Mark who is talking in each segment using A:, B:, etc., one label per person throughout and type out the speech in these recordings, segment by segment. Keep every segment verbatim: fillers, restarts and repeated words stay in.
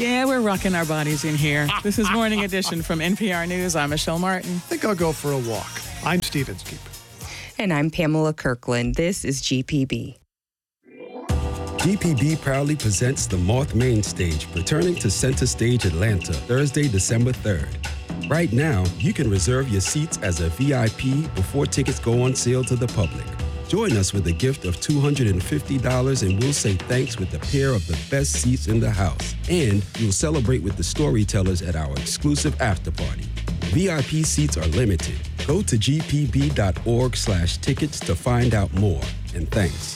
A: Yeah, we're rocking our bodies in here. This is Morning Edition from N P R News. I'm Michelle Martin.
B: I think I'll go for a walk. I'm Steve Inskeep.
C: And I'm Pamela Kirkland. This is G P B.
D: G P B proudly presents the Moth Main Stage, returning to Center Stage Atlanta, Thursday, December third. Right now, you can reserve your seats as a V I P before tickets go on sale to the public. Join us with a gift of two hundred fifty dollars and we'll say thanks with a pair of the best seats in the house. And you'll celebrate with the storytellers at our exclusive after party. V I P seats are limited. Go to gpb.org slash tickets to find out more. And thanks.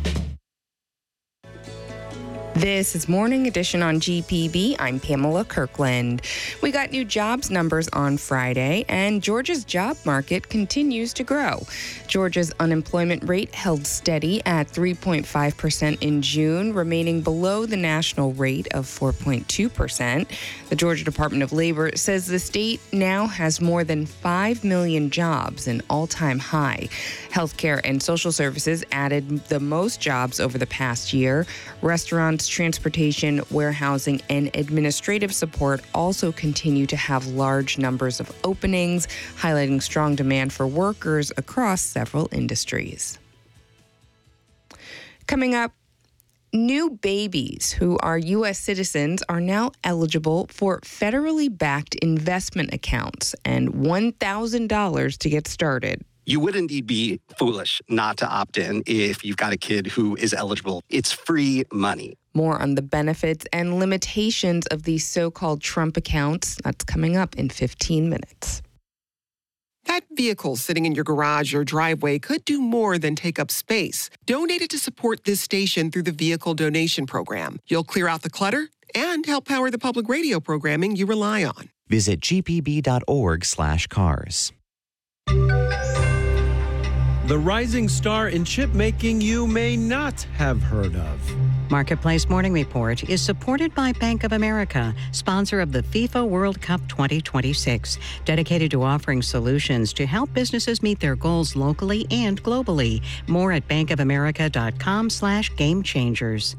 C: This is Morning Edition on G P B. I'm Pamela Kirkland. We got new jobs numbers on Friday, and Georgia's job market continues to grow. Georgia's unemployment rate held steady at three point five percent in June, remaining below the national rate of four point two percent. The Georgia Department of Labor says the state now has more than five million jobs, an all-time high. Healthcare and social services added the most jobs over the past year. Restaurants, transportation, warehousing, and administrative support also continue to have large numbers of openings, highlighting strong demand for workers across several industries. Coming up, new babies who are U S citizens are now eligible for federally backed investment accounts and one thousand dollars to get started.
E: You would indeed be foolish not to opt in if you've got a kid who is eligible. It's free money.
C: More on the benefits and limitations of these so-called Trump accounts. That's coming up in fifteen minutes.
F: That vehicle sitting in your garage or driveway could do more than take up space. Donate it to support this station through the Vehicle Donation Program. You'll clear out the clutter and help power the public radio programming you rely on.
G: Visit gpb.org slash cars.
H: The rising star in chip making you may not have heard of.
I: Marketplace Morning Report is supported by Bank of America, sponsor of the FIFA World Cup twenty twenty-six, dedicated to offering solutions to help businesses meet their goals locally and globally. More at bankofamerica.com slash game changers.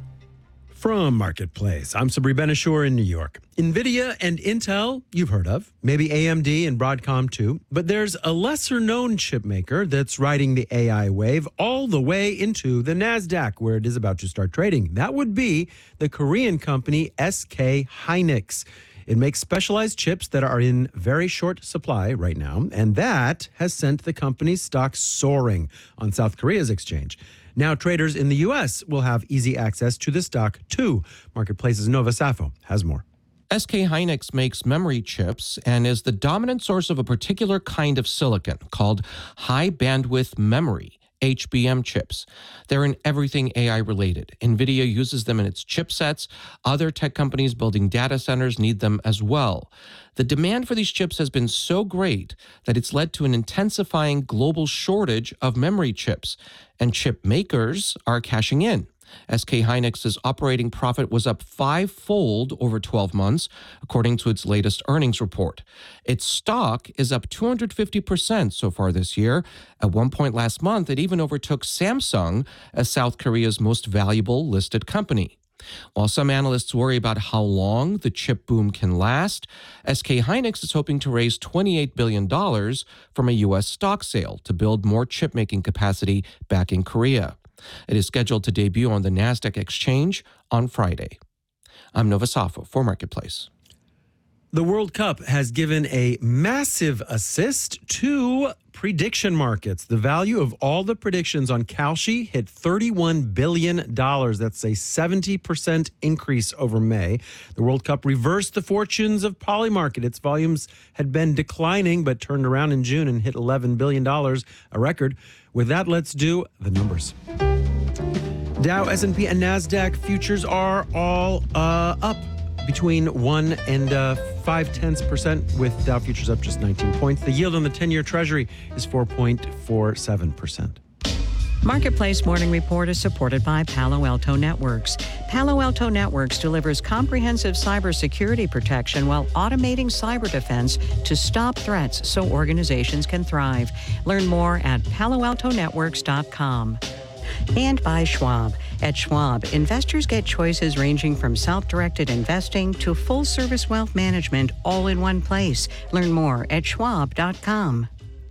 H: From Marketplace, I'm Sabri Ben-Achour in New York. NVIDIA and Intel, you've heard of. Maybe A M D and Broadcom too. But there's a lesser-known chip maker that's riding the A I wave all the way into the NASDAQ, where it is about to start trading. That would be the Korean company S K Hynix. It makes specialized chips that are in very short supply right now, and that has sent the company's stock soaring on South Korea's exchange. Now traders in the U S will have easy access to the stock, too. Marketplace's Nova Safo has more.
J: S K Hynix makes memory chips and is the dominant source of a particular kind of silicon called high bandwidth memory, H B M chips. They're in everything A I related. NVIDIA uses them in its chipsets. Other tech companies building data centers need them as well. The demand for these chips has been so great that it's led to an intensifying global shortage of memory chips, and chip makers are cashing in. S K Hynix's operating profit was up five-fold over twelve months, according to its latest earnings report. Its stock is up two hundred fifty percent so far this year. At one point last month, it even overtook Samsung as South Korea's most valuable listed company. While some analysts worry about how long the chip boom can last, S K Hynix is hoping to raise twenty-eight billion dollars from a U S stock sale to build more chip-making capacity back in Korea. It is scheduled to debut on the NASDAQ exchange on Friday. I'm Nova Safo for Marketplace.
H: The World Cup has given a massive assist to prediction markets. The value of all the predictions on Kalshi hit thirty-one billion dollars. That's a seventy percent increase over May. The World Cup reversed the fortunes of Polymarket. Its volumes had been declining but turned around in June and hit eleven billion dollars, a record. With that, let's do the numbers. Dow, S and P, and NASDAQ futures are all uh, up between one and uh, five tenths percent, with Dow futures up just nineteen points. The yield on the ten-year Treasury is four point four seven percent.
I: Marketplace Morning Report is supported by Palo Alto Networks. Palo Alto Networks delivers comprehensive cybersecurity protection while automating cyber defense to stop threats so organizations can thrive. Learn more at palo alto networks dot com. And by Schwab. At Schwab, investors get choices ranging from self-directed investing to full-service wealth management all in one place. Learn more at schwab dot com.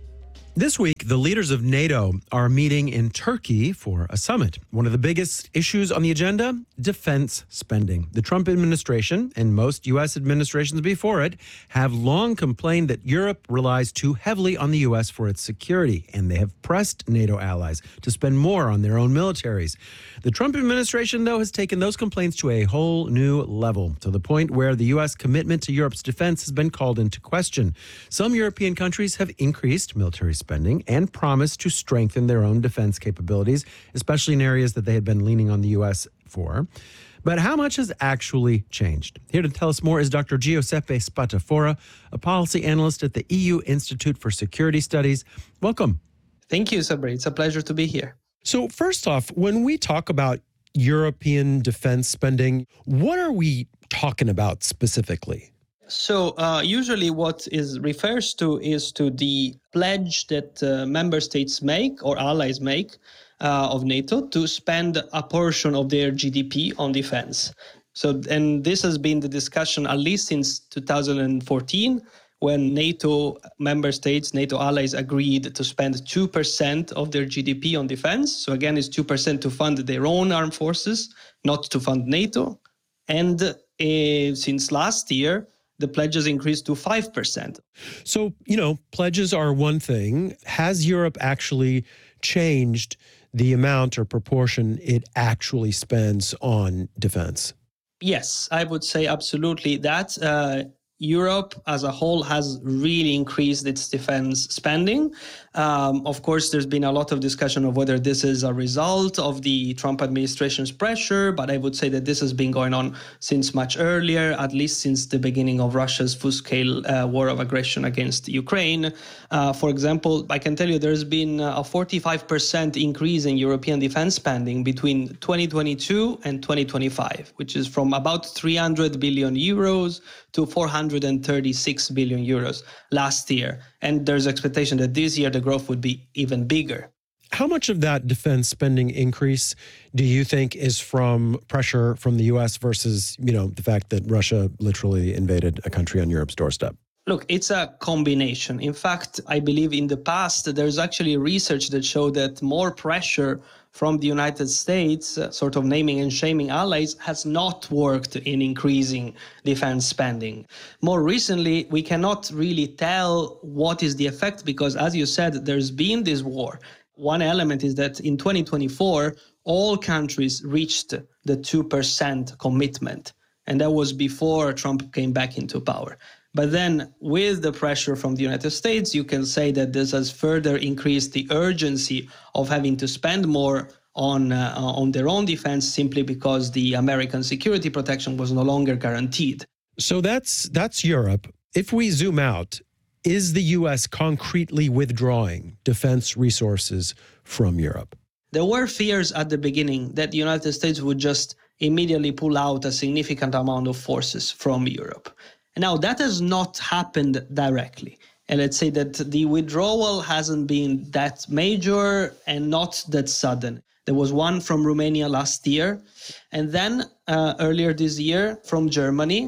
H: This week, the leaders of NATO are meeting in Turkey for a summit. One of the biggest issues on the agenda, defense spending. The Trump administration and most U S administrations before it have long complained that Europe relies too heavily on the U S for its security, and they have pressed NATO allies to spend more on their own militaries. The Trump administration, though, has taken those complaints to a whole new level, to the point where the U S commitment to Europe's defense has been called into question. Some European countries have increased military spending spending and promised to strengthen their own defense capabilities, especially in areas that they had been leaning on the U S for. But how much has actually changed? Here to tell us more is Doctor Giuseppe Spatafora, a policy analyst at the E U Institute for Security Studies. Welcome.
K: Thank you, Sabri. It's a pleasure to be here.
H: So first off, when we talk about European defense spending, what are we talking about specifically?
K: So uh, usually what is refers to is to the pledge that uh, member states make or allies make uh, of NATO to spend a portion of their G D P on defense. So, and this has been the discussion at least since two thousand fourteen, when NATO member states, NATO allies agreed to spend two percent of their G D P on defense. So again, it's two percent to fund their own armed forces, not to fund NATO. And uh, since last year, the pledges increased to five percent.
H: So, you know, pledges are one thing. Has Europe actually changed the amount or proportion it actually spends on defense?
K: Yes, I would say absolutely that. Uh, Europe as a whole has really increased its defense spending. Um, of course, there's been a lot of discussion of whether this is a result of the Trump administration's pressure, but I would say that this has been going on since much earlier, at least since the beginning of Russia's full-scale uh, war of aggression against Ukraine. Uh, for example, I can tell you there's been a forty-five percent increase in European defense spending between twenty twenty-two and twenty twenty-five, which is from about three hundred billion euros to four hundred thirty-six billion euros last year. And there's expectation that this year the growth would be even bigger.
H: How much of that defense spending increase do you think is from pressure from the U S versus, you know, the fact that Russia literally invaded a country on Europe's doorstep?
K: Look, it's a combination. In fact, I believe in the past, there's actually research that showed that more pressure from the United States, uh, sort of naming and shaming allies, has not worked in increasing defense spending. More recently, we cannot really tell what is the effect because, as you said, there's been this war. One element is that in twenty twenty-four, all countries reached the two percent commitment, and that was before Trump came back into power. But then with the pressure from the United States, you can say that this has further increased the urgency of having to spend more on uh, on their own defense simply because the American security protection was no longer guaranteed.
H: So that's that's Europe. If we zoom out, is the U S concretely withdrawing defense resources from Europe?
K: There were fears at the beginning that the United States would just immediately pull out a significant amount of forces from Europe. Now, that has not happened directly. And let's say that the withdrawal hasn't been that major and not that sudden. There was one from Romania last year, and then uh, earlier this year from Germany.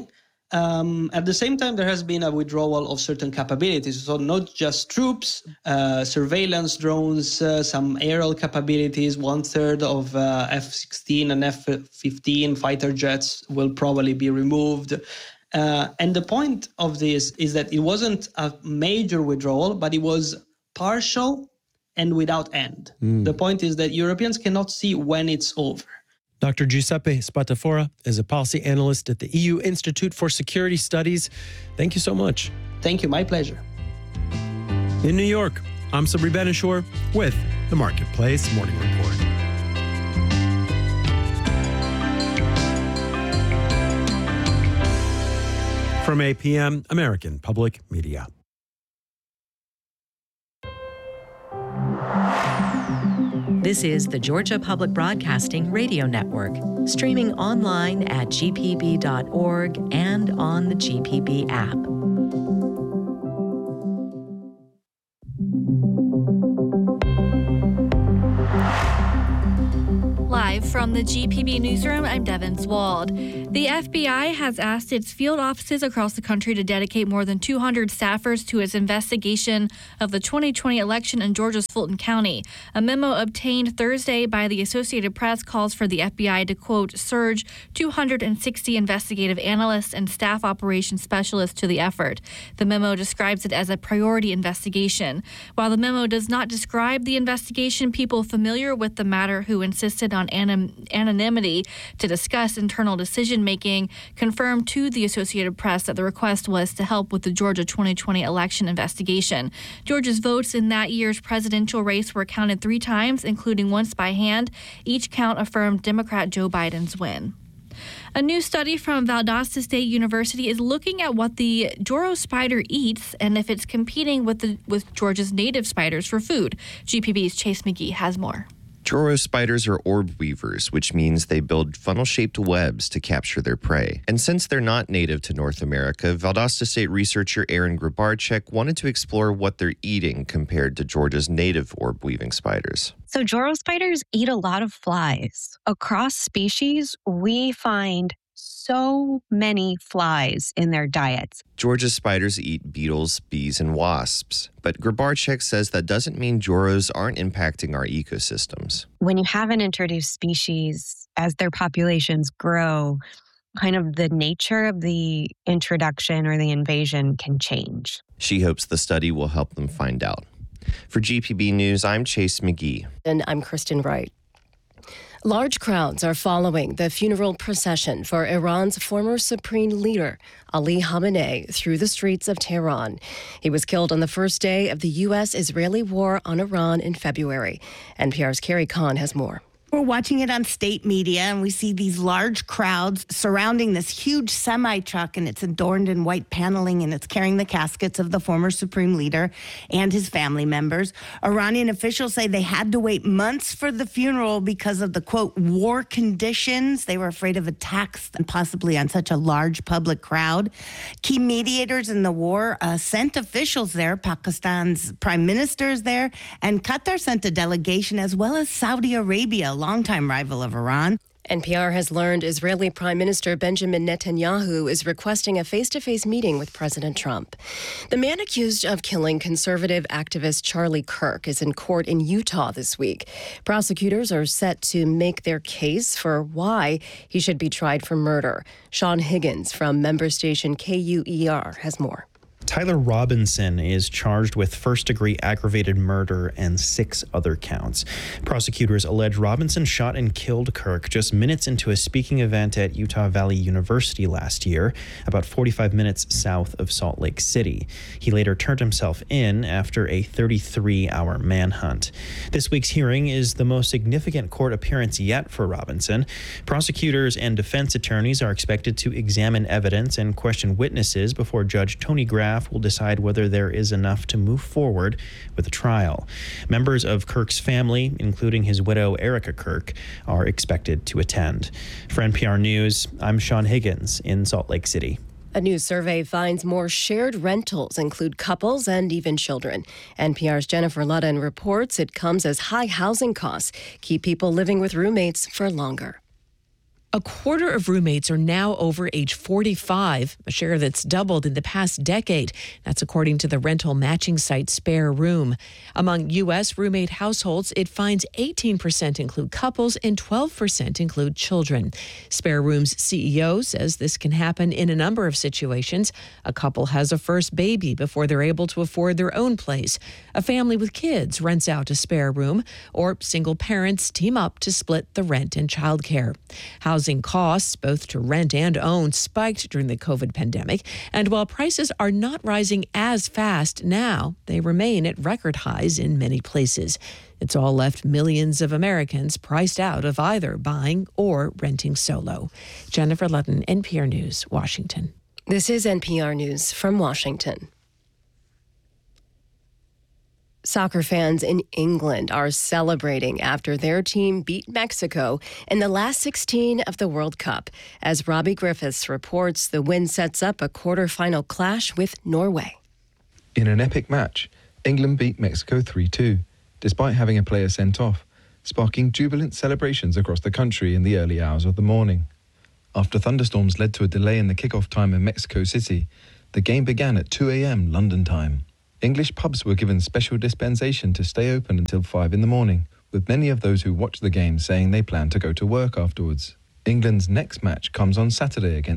K: Um, at the same time, there has been a withdrawal of certain capabilities. So not just troops, uh, surveillance drones, uh, some aerial capabilities, one third of uh, F sixteen and F fifteen fighter jets will probably be removed. Uh, and the point of this is that it wasn't a major withdrawal, but it was partial and without end. Mm. The point is that Europeans cannot see when it's over.
H: Doctor Giuseppe Spatafora is a policy analyst at the E U Institute for Security Studies. Thank you so much.
K: Thank you. My pleasure.
H: In New York, I'm Sabri Ben-Achour with the Marketplace Morning Report. From A P M, American Public Media.
L: This is the Georgia Public Broadcasting Radio Network, streaming online at G P B dot org and on the G P B app.
M: the G P B newsroom, I'm Devin Swald. The F B I has asked its field offices across the country to dedicate more than two hundred staffers to its investigation of the twenty twenty election in Georgia's Fulton County. A memo obtained Thursday by the Associated Press calls for the F B I to, quote, surge two hundred sixty investigative analysts and staff operations specialists to the effort. The memo describes it as a priority investigation. While the memo does not describe the investigation, people familiar with the matter who insisted on anon- anonymity to discuss internal decision-making confirmed to the Associated Press that the request was to help with the Georgia twenty twenty election investigation. Georgia's votes in that year's presidential race were counted three times, including once by hand. Each count affirmed Democrat Joe Biden's win. A new study from Valdosta State University is looking at what the Joro spider eats and if it's competing with the with Georgia's native spiders for food. G P B's Chase McGee has more.
N: Joro spiders are orb weavers, which means they build funnel-shaped webs to capture their prey. And since they're not native to North America, Valdosta State researcher Aaron Grabarczyk wanted to explore what they're eating compared to Georgia's native orb-weaving spiders.
O: So Joro spiders eat a lot of flies. Across species, we find so many flies in their diets.
N: Georgia's spiders eat beetles, bees, and wasps. But Grabarczyk says that doesn't mean Joros aren't impacting our ecosystems.
O: When you have an introduced species, as their populations grow, kind of the nature of the introduction or the invasion can change.
N: She hopes the study will help them find out. For G P B News, I'm Chase McGee.
P: And I'm Kristen Wright. Large crowds are following the funeral procession for Iran's former supreme leader, Ali Khamenei, through the streets of Tehran. He was killed on the first day of the U S-Israeli war on Iran in February. N P R's Carrie Kahn has more.
Q: We're watching it on state media, and we see these large crowds surrounding this huge semi-truck, and it's adorned in white paneling, and it's carrying the caskets of the former supreme leader and his family members. Iranian officials say they had to wait months for the funeral because of the, quote, war conditions. They were afraid of attacks and possibly on such a large public crowd. Key mediators in the war uh, sent officials there. Pakistan's prime minister is there, and Qatar sent a delegation, as well as Saudi Arabia, longtime rival of Iran.
P: N P R has learned Israeli Prime Minister Benjamin Netanyahu is requesting a face-to-face meeting with President Trump. The man accused of killing conservative activist Charlie Kirk is in court in Utah this week. Prosecutors are set to make their case for why he should be tried for murder. Sean Higgins from member station K U E R has more.
R: Tyler Robinson is charged with first-degree aggravated murder and six other counts. Prosecutors allege Robinson shot and killed Kirk just minutes into a speaking event at Utah Valley University last year, about forty-five minutes south of Salt Lake City. He later turned himself in after a thirty-three hour manhunt. This week's hearing is the most significant court appearance yet for Robinson. Prosecutors and defense attorneys are expected to examine evidence and question witnesses before Judge Tony Graff will decide whether there is enough to move forward with the trial. Members of Kirk's family, including his widow Erica Kirk, are expected to attend. For N P R News, I'm Sean Higgins in Salt Lake City.
P: A new survey finds more shared rentals include couples and even children. N P R's Jennifer Ludden reports it comes as high housing costs keep people living with roommates for longer.
S: A quarter of roommates are now over age forty-five, a share that's doubled in the past decade. That's according to the rental matching site Spare Room. Among U S roommate households, it finds eighteen percent include couples and twelve percent include children. Spare Room's C E O says this can happen in a number of situations. A couple has a first baby before they're able to afford their own place. A family with kids rents out a spare room, or single parents team up to split the rent and childcare. Housing costs, both to rent and own, spiked during the COVID pandemic. And while prices are not rising as fast now, they remain at record highs in many places. It's all left millions of Americans priced out of either buying or renting solo. Jennifer Ludden, N P R News, Washington.
P: This is N P R News from Washington. Soccer fans in England are celebrating after their team beat Mexico in the last sixteen of the World Cup. As Robbie Griffiths reports, the win sets up a quarterfinal clash with Norway.
T: In an epic match, England beat Mexico three two, despite having a player sent off. sparking jubilant celebrations across the country in the early hours of the morning. After thunderstorms led to a delay in the kickoff time in Mexico City, the game began at two a.m. London time. English pubs were given special dispensation to stay open until five in the morning, with many of those who watched the game saying they plan to go to work afterwards. England's next match comes on Saturday against